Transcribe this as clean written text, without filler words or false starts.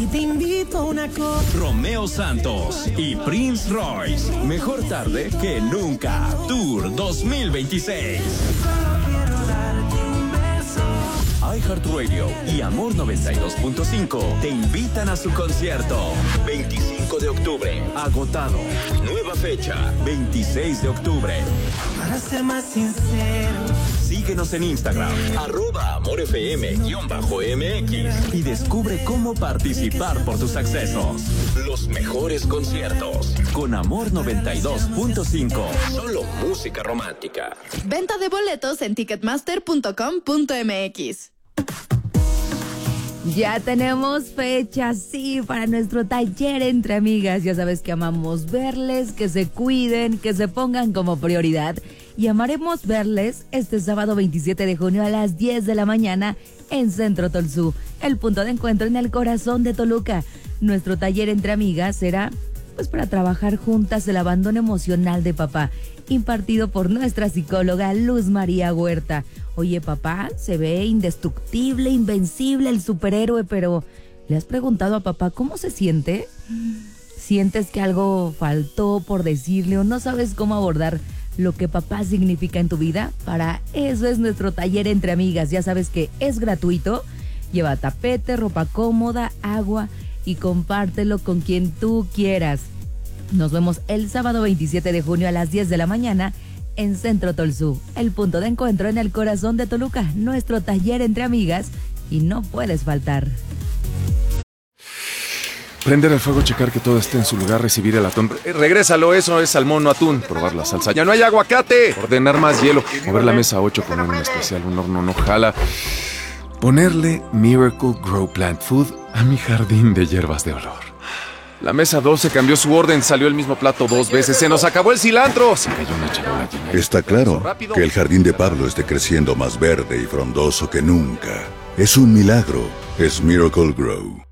te invito a una copa. Romeo Santos y Prince Royce. Mejor tarde que nunca. Tour 2026. iHeartRadio y Amor 92.5 te invitan a su concierto. 25 de octubre, agotado. Nueva fecha, 26 de octubre. Para ser más sincero, Síguenos en Instagram, @AmorFM_MX y descubre cómo participar por tus accesos. Los mejores conciertos con Amor 92.5. Solo música romántica. Venta de boletos en ticketmaster.com.mx. Ya tenemos fecha, sí, para nuestro taller entre amigas. Ya sabes que amamos verles, que se cuiden, que se pongan como prioridad. Y amaremos verles este sábado 27 de junio a las 10 de la mañana en Centro Tolsú, el punto de encuentro en el corazón de Toluca. Nuestro taller entre amigas será pues para trabajar juntas el abandono emocional de papá, impartido por nuestra psicóloga Luz María Huerta. Oye, papá se ve indestructible, invencible, el superhéroe, pero ¿le has preguntado a papá cómo se siente? ¿Sientes que algo faltó por decirle o no sabes cómo abordar lo que papá significa en tu vida? Para eso es nuestro taller entre amigas. Ya sabes que es gratuito. Lleva tapete, ropa cómoda, agua y compártelo con quien tú quieras. Nos vemos el sábado 27 de junio a las 10 de la mañana en Centro Tolsú, el punto de encuentro en el corazón de Toluca, nuestro taller entre amigas, y no puedes faltar. Prender el fuego, checar que todo esté en su lugar, recibir el atún. Regrésalo, eso es salmón, no atún. Probar la salsa. ¡Ya no hay aguacate! Ordenar más hielo. Mover la mesa 8, poner un especial, un horno no jala. Ponerle Miracle Grow Plant Food a mi jardín de hierbas de olor. La mesa 12 cambió su orden, salió el mismo plato 2 veces. ¡Se nos acabó el cilantro! Se cayó una charola llena. Está claro que el jardín de Pablo esté creciendo más verde y frondoso que nunca. Es un milagro. Es Miracle Grow.